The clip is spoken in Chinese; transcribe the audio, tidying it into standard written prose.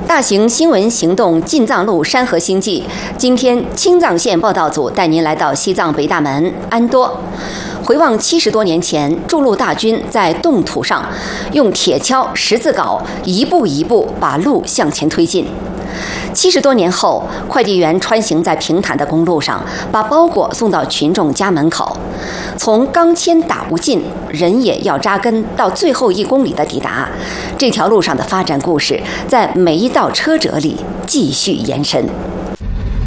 大型新闻行动进藏路山河星际，今天青藏线报道组带您来到西藏北大门安多。回望70多年前，筑路大军在冻土上用铁锹、十字镐一步一步把路向前推进。70多年后，快递员穿行在平坦的公路上，把包裹送到群众家门口。从钢钎打不尽，人也要扎根，到最后1公里的抵达，这条路上的发展故事，在每一道车辙里继续延伸。